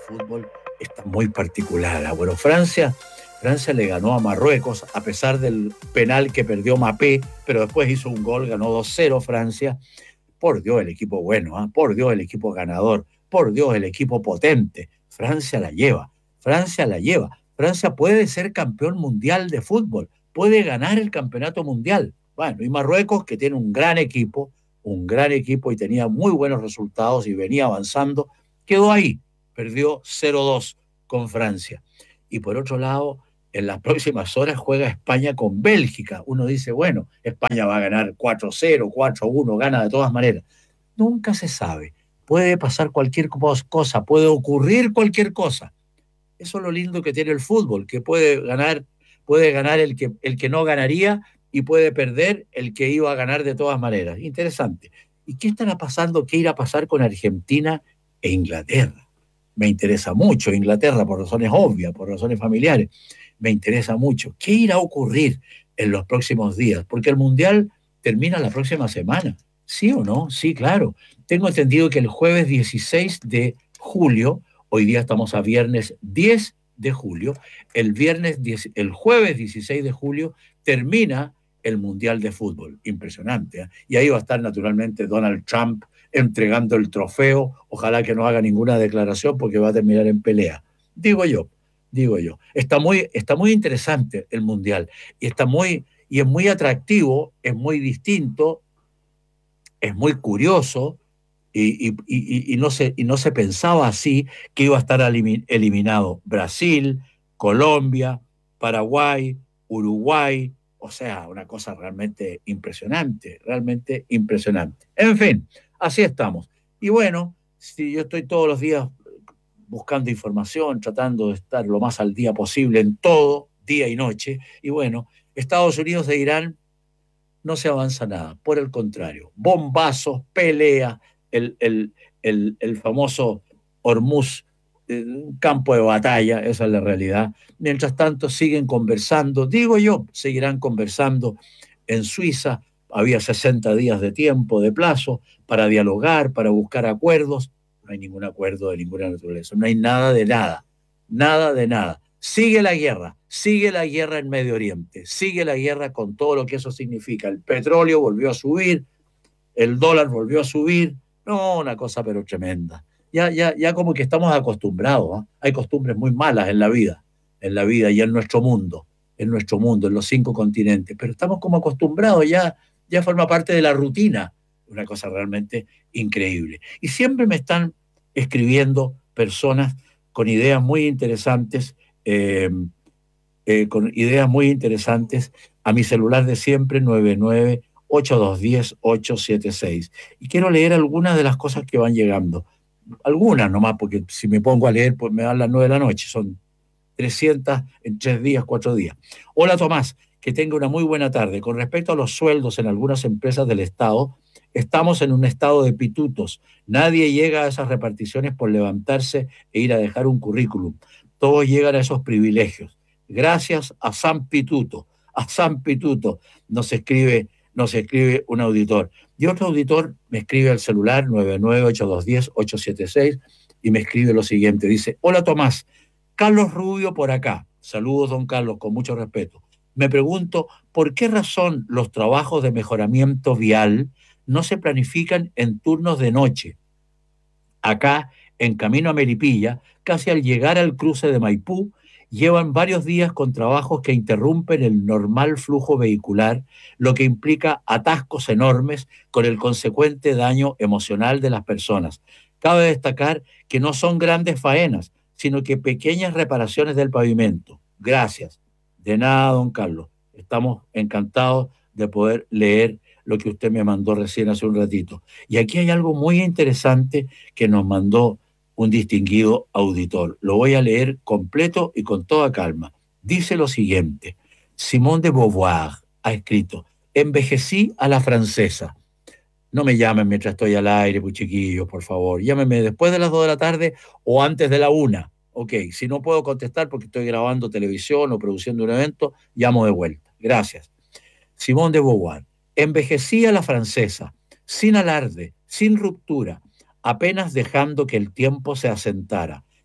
fútbol está muy particular. Bueno, Francia le ganó a Marruecos a pesar del penal que perdió Mbappé, pero después hizo un gol, ganó 2-0 Francia. Por Dios, el equipo bueno, ¿eh? Por Dios, el equipo ganador, por Dios, el equipo potente. Francia la lleva, Francia la lleva. Francia puede ser campeón mundial de fútbol, puede ganar el campeonato mundial. Bueno, y Marruecos, que tiene un gran equipo y tenía muy buenos resultados y venía avanzando, quedó ahí, perdió 0-2 con Francia. Y por otro lado, en las próximas horas juega España con Bélgica. Uno dice, bueno, España va a ganar 4-0, 4-1, gana de todas maneras. Nunca se sabe. Puede pasar cualquier cosa, puede ocurrir cualquier cosa. Eso es lo lindo que tiene el fútbol, que puede ganar el que no ganaría y puede perder el que iba a ganar de todas maneras. Interesante. ¿Y qué estará pasando? ¿Qué irá a pasar con Argentina e Inglaterra? Me interesa mucho Inglaterra por razones obvias, por razones familiares. Me interesa mucho. ¿Qué irá a ocurrir en los próximos días? Porque el Mundial termina la próxima semana. ¿Sí o no? Sí, claro. Tengo entendido que el jueves 16 de julio, hoy día estamos a viernes 10 de julio, el jueves 16 de julio termina el Mundial de Fútbol. Impresionante, ¿eh? Y ahí va a estar naturalmente Donald Trump entregando el trofeo. Ojalá que no haga ninguna declaración porque va a terminar en pelea. Digo yo, digo yo. Está muy interesante el Mundial y es muy atractivo, es muy distinto, es muy curioso y no se pensaba así que iba a estar eliminado Brasil, Colombia, Paraguay, Uruguay. O sea, una cosa realmente impresionante, realmente impresionante. En fin, así estamos. Y bueno, si yo estoy todos los días buscando información, tratando de estar lo más al día posible en todo, día y noche, y bueno, Estados Unidos e Irán no se avanza nada, por el contrario, bombazos, pelea, el, el, el famoso Hormuz, un campo de batalla, esa es la realidad. Mientras tanto, siguen conversando, digo yo, seguirán conversando en Suiza. Había 60 días de tiempo, de plazo, para dialogar, para buscar acuerdos. No hay ningún acuerdo de ninguna naturaleza, no hay nada de nada, nada de nada. Sigue la guerra en Medio Oriente, sigue la guerra con todo lo que eso significa. El petróleo volvió a subir, el dólar volvió a subir, no, una cosa pero tremenda. Ya como que estamos acostumbrados, ¿eh? Hay costumbres muy malas en la vida y en nuestro mundo, en los 5 continentes, pero estamos como acostumbrados, ya forma parte de la rutina, una cosa realmente increíble. Y siempre me están escribiendo personas con ideas muy interesantes, eh, a mi celular de siempre, 998210-876. Y quiero leer algunas de las cosas que van llegando. Algunas nomás, porque si me pongo a leer, pues me dan las 9 de la noche. Son 300 en 3 días, 4 días. Hola Tomás, que tenga una muy buena tarde. Con respecto a los sueldos en algunas empresas del Estado, estamos en un estado de pitutos. Nadie llega a esas reparticiones por levantarse e ir a dejar un currículum. Todos llegan a esos privilegios. Gracias a San Pituto, nos escribe un auditor. Y otro auditor me escribe al celular 998210-876 y me escribe lo siguiente. Dice, hola Tomás, Carlos Rubio por acá. Saludos, don Carlos, con mucho respeto. Me pregunto, ¿por qué razón los trabajos de mejoramiento vial no se planifican en turnos de noche? Acá, en camino a Melipilla, casi al llegar al cruce de Maipú, llevan varios días con trabajos que interrumpen el normal flujo vehicular, lo que implica atascos enormes con el consecuente daño emocional de las personas. Cabe destacar que no son grandes faenas, sino que pequeñas reparaciones del pavimento. Gracias. De nada, don Carlos. Estamos encantados de poder leer lo que usted me mandó recién hace un ratito. Y aquí hay algo muy interesante que nos mandó un distinguido auditor. Lo voy a leer completo y con toda calma. Dice lo siguiente: Simone de Beauvoir ha escrito: envejecí a la francesa. No me llamen mientras estoy al aire, pues chiquillos, por favor. Llámenme después de las 2 de la tarde o antes de la 1. Ok, si no puedo contestar porque estoy grabando televisión o produciendo un evento, llamo de vuelta. Gracias. Simone de Beauvoir. Envejecía la francesa, sin alarde, sin ruptura, apenas dejando que el tiempo se asentara.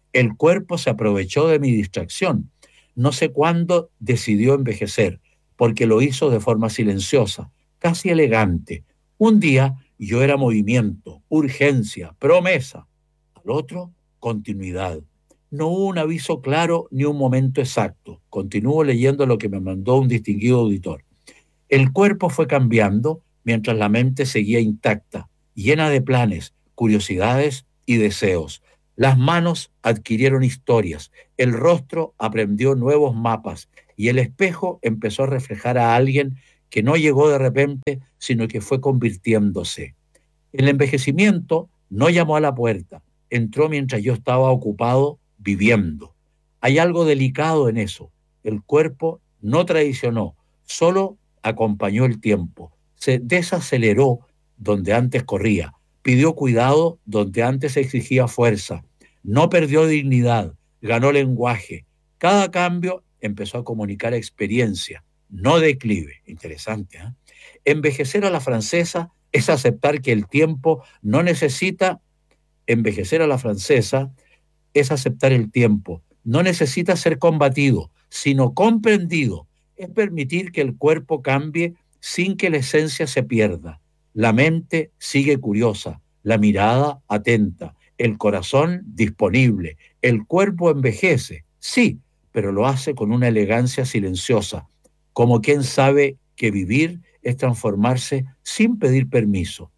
El cuerpo se aprovechó de mi distracción. No sé cuándo decidió envejecer, porque lo hizo de forma silenciosa, casi elegante. Un día yo era movimiento, urgencia, promesa. Al otro, continuidad. No hubo un aviso claro ni un momento exacto. Continúo leyendo lo que me mandó un distinguido auditor. El cuerpo fue cambiando mientras la mente seguía intacta, llena de planes, curiosidades y deseos. Las manos adquirieron historias, el rostro aprendió nuevos mapas y el espejo empezó a reflejar a alguien que no llegó de repente, sino que fue convirtiéndose. El envejecimiento no llamó a la puerta, entró mientras yo estaba ocupado viviendo. Hay algo delicado en eso. El cuerpo no traicionó, solo acompañó el tiempo. Se desaceleró donde antes corría, pidió cuidado donde antes exigía fuerza. No perdió dignidad, ganó lenguaje. Cada cambio empezó a comunicar experiencia, no declive. Interesante, ¿eh? Envejecer a la francesa es aceptar que el tiempo no necesita, envejecer a la francesa es aceptar el tiempo, no necesita ser combatido, sino comprendido, es permitir que el cuerpo cambie sin que la esencia se pierda. La mente sigue curiosa, la mirada atenta, el corazón disponible, el cuerpo envejece, sí, pero lo hace con una elegancia silenciosa, como quien sabe que vivir es transformarse sin pedir permiso.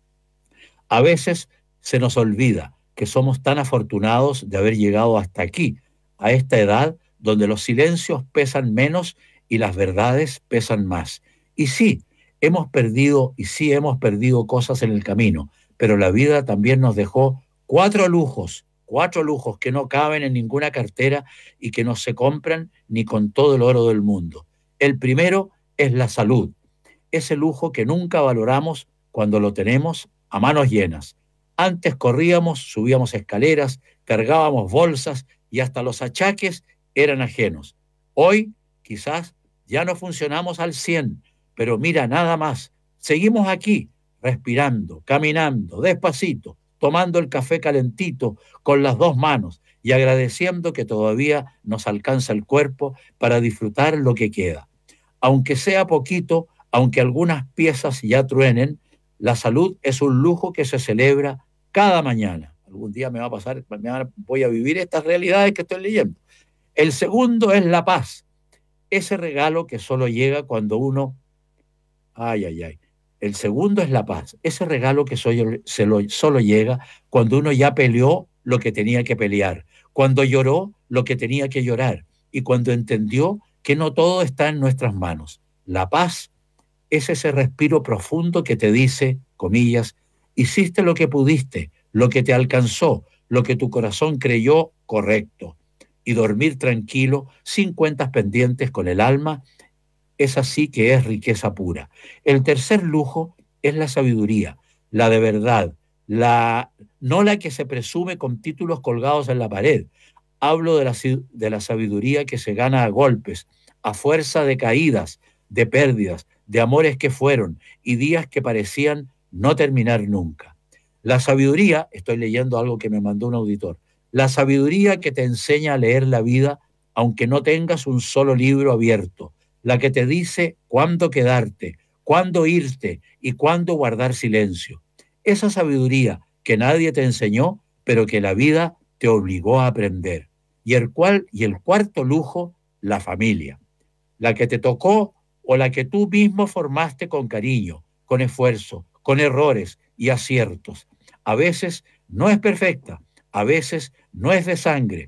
A veces se nos olvida que somos tan afortunados de haber llegado hasta aquí, a esta edad donde los silencios pesan menos y las verdades pesan más. Y sí, hemos perdido cosas en el camino, pero la vida también nos dejó cuatro lujos que no caben en ninguna cartera y que no se compran ni con todo el oro del mundo. El primero es la salud, ese lujo que nunca valoramos cuando lo tenemos a manos llenas. Antes corríamos, subíamos escaleras, cargábamos bolsas y hasta los achaques eran ajenos. Hoy quizás ya no funcionamos al 100, pero mira, nada más. Seguimos aquí, respirando, caminando, despacito, tomando el café calentito con las dos manos y agradeciendo que todavía nos alcanza el cuerpo para disfrutar lo que queda. Aunque sea poquito, aunque algunas piezas ya truenen, la salud es un lujo que se celebra cada mañana. Algún día me va a pasar, mañana voy a vivir estas realidades que estoy leyendo. El segundo es la paz, ese regalo que solo llega cuando uno, ay, ay, ay. El segundo es la paz, ese regalo que solo llega cuando uno ya peleó lo que tenía que pelear, cuando lloró lo que tenía que llorar y cuando entendió que no todo está en nuestras manos. La paz es ese respiro profundo que te dice, comillas, hiciste lo que pudiste, lo que te alcanzó, lo que tu corazón creyó correcto. Y dormir tranquilo, sin cuentas pendientes con el alma, es así que es riqueza pura. El tercer lujo es la sabiduría, la de verdad, no la que se presume con títulos colgados en la pared. Hablo de la sabiduría que se gana a golpes, a fuerza de caídas, de pérdidas, de amores que fueron y días que parecían no terminar nunca. La sabiduría, estoy leyendo algo que me mandó un auditor, la sabiduría que te enseña a leer la vida aunque no tengas un solo libro abierto, la que te dice cuándo quedarte, cuándo irte y cuándo guardar silencio. Esa sabiduría que nadie te enseñó, pero que la vida te obligó a aprender. Y el cuarto lujo, la familia, la que te tocó o la que tú mismo formaste con cariño, con esfuerzo, con errores y aciertos. A veces no es perfecta, a veces no es de sangre,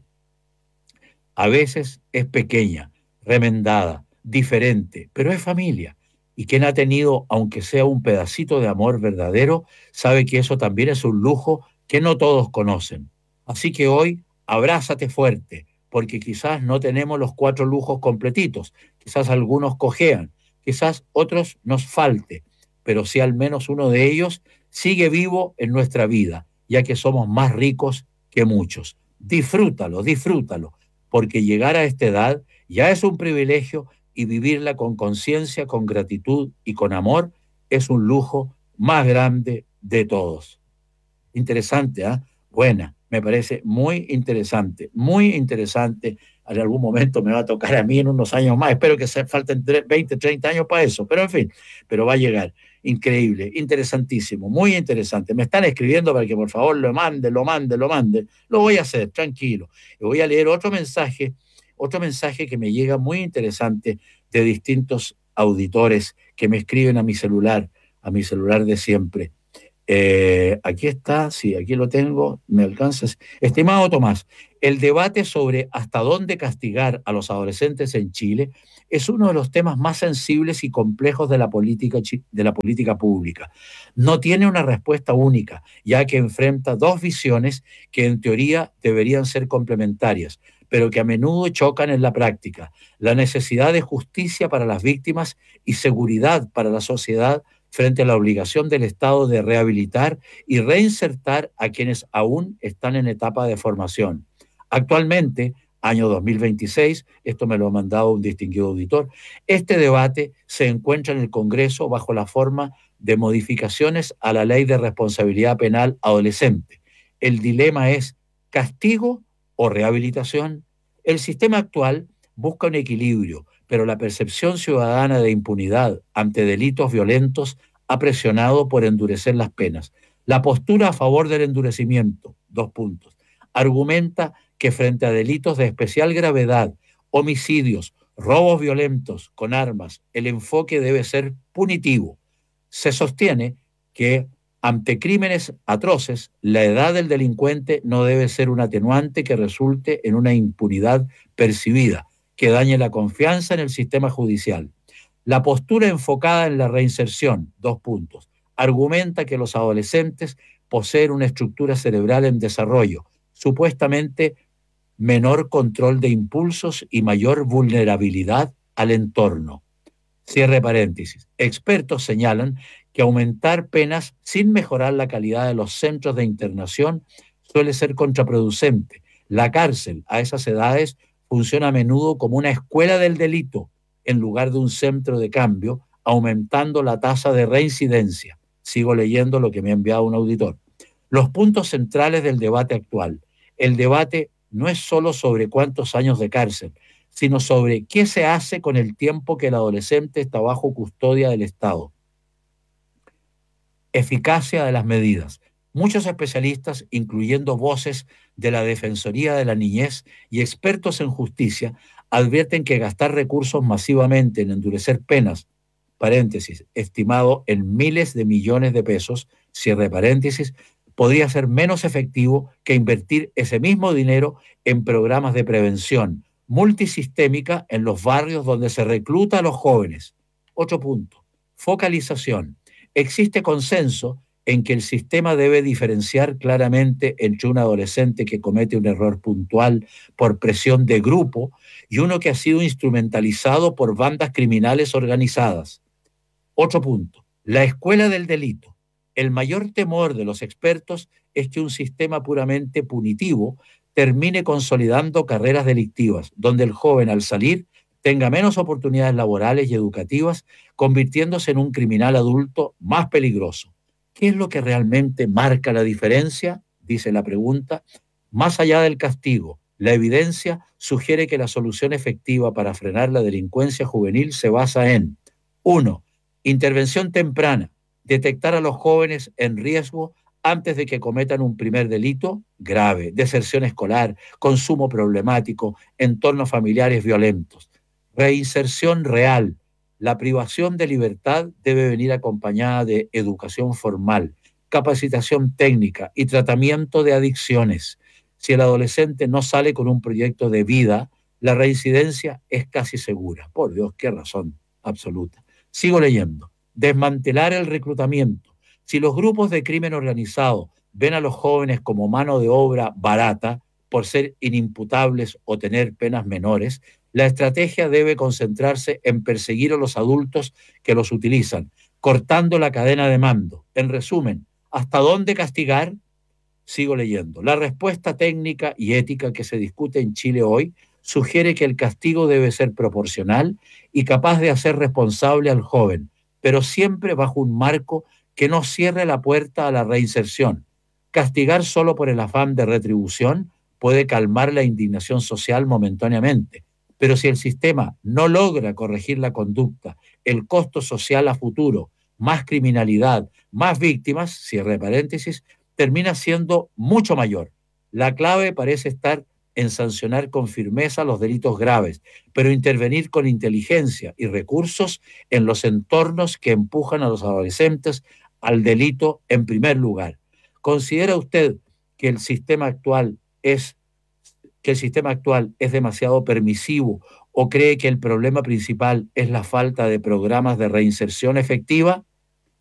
a veces es pequeña, remendada, diferente, pero es familia. Y quien ha tenido, aunque sea un pedacito de amor verdadero, sabe que eso también es un lujo que no todos conocen. Así que hoy, abrázate fuerte, porque quizás no tenemos los cuatro lujos completitos, quizás algunos cojean, quizás otros nos falte, pero si al menos uno de ellos sigue vivo en nuestra vida, ya que somos más ricos que muchos. Disfrútalo, disfrútalo, porque llegar a esta edad ya es un privilegio y vivirla con conciencia, con gratitud y con amor es un lujo más grande de todos. Interesante, ¿ah? ¿Eh? Buena. Me parece muy interesante, muy interesante. En algún momento me va a tocar a mí en unos años más. Espero que se falten 20, 30 años para eso, pero en fin, pero va a llegar. Increíble, interesantísimo, muy interesante. Me están escribiendo para que por favor lo mande, lo mande, lo mande. Lo voy a hacer, tranquilo. Y voy a leer otro mensaje que me llega muy interesante de distintos auditores que me escriben a mi celular de siempre. Aquí está, sí, aquí lo tengo, me alcanzas. Estimado Tomás, el debate sobre hasta dónde castigar a los adolescentes en Chile es uno de los temas más sensibles y complejos de la política pública. No tiene una respuesta única, ya que enfrenta dos visiones que en teoría deberían ser complementarias, pero que a menudo chocan en la práctica. La necesidad de justicia para las víctimas y seguridad para la sociedad frente a la obligación del Estado de rehabilitar y reinsertar a quienes aún están en etapa de formación. Actualmente, año 2026, esto me lo ha mandado un distinguido auditor, este debate se encuentra en el Congreso bajo la forma de modificaciones a la Ley de Responsabilidad Penal Adolescente. El dilema es castigo o rehabilitación. El sistema actual busca un equilibrio, pero la percepción ciudadana de impunidad ante delitos violentos ha presionado por endurecer las penas. La postura a favor del endurecimiento, dos puntos, argumenta que frente a delitos de especial gravedad, homicidios, robos violentos con armas, el enfoque debe ser punitivo. Se sostiene que ante crímenes atroces, la edad del delincuente no debe ser un atenuante que resulte en una impunidad percibida, que dañe la confianza en el sistema judicial. La postura enfocada en la reinserción, dos puntos, argumenta que los adolescentes poseen una estructura cerebral en desarrollo, supuestamente menor control de impulsos y mayor vulnerabilidad al entorno. Cierre paréntesis. Expertos señalan que aumentar penas sin mejorar la calidad de los centros de internación suele ser contraproducente. La cárcel a esas edades funciona a menudo como una escuela del delito en lugar de un centro de cambio, aumentando la tasa de reincidencia. Sigo leyendo lo que me ha enviado un auditor. Los puntos centrales del debate actual. El debate no es solo sobre cuántos años de cárcel, sino sobre qué se hace con el tiempo que el adolescente está bajo custodia del Estado. Eficacia de las medidas. Muchos especialistas, incluyendo voces de la Defensoría de la Niñez y expertos en justicia, advierten que gastar recursos masivamente en endurecer penas, paréntesis, estimado en miles de millones de pesos, cierre paréntesis, podría ser menos efectivo que invertir ese mismo dinero en programas de prevención multisistémica en los barrios donde se recluta a los jóvenes. Otro punto, focalización. Existe consenso en que el sistema debe diferenciar claramente entre un adolescente que comete un error puntual por presión de grupo y uno que ha sido instrumentalizado por bandas criminales organizadas. Otro punto, la escuela del delito. El mayor temor de los expertos es que un sistema puramente punitivo termine consolidando carreras delictivas, donde el joven al salir tenga menos oportunidades laborales y educativas, convirtiéndose en un criminal adulto más peligroso. ¿Qué es lo que realmente marca la diferencia? Dice la pregunta. Más allá del castigo, la evidencia sugiere que la solución efectiva para frenar la delincuencia juvenil se basa en 1. Intervención temprana, detectar a los jóvenes en riesgo antes de que cometan un primer delito grave, deserción escolar, consumo problemático, entornos familiares violentos. Reinserción real. La privación de libertad debe venir acompañada de educación formal, capacitación técnica y tratamiento de adicciones. Si el adolescente no sale con un proyecto de vida, la reincidencia es casi segura. Por Dios, qué razón absoluta. Sigo leyendo. Desmantelar el reclutamiento. Si los grupos de crimen organizado ven a los jóvenes como mano de obra barata por ser inimputables o tener penas menores, la estrategia debe concentrarse en perseguir a los adultos que los utilizan, cortando la cadena de mando. En resumen, ¿hasta dónde castigar? Sigo leyendo. La respuesta técnica y ética que se discute en Chile hoy sugiere que el castigo debe ser proporcional y capaz de hacer responsable al joven, pero siempre bajo un marco que no cierre la puerta a la reinserción. Castigar solo por el afán de retribución puede calmar la indignación social momentáneamente, pero si el sistema no logra corregir la conducta, el costo social a futuro, más criminalidad, más víctimas, cierre paréntesis, termina siendo mucho mayor. La clave parece estar en sancionar con firmeza los delitos graves, pero intervenir con inteligencia y recursos en los entornos que empujan a los adolescentes al delito en primer lugar. ¿Considera usted que el sistema actual es demasiado permisivo o cree que el problema principal es la falta de programas de reinserción efectiva?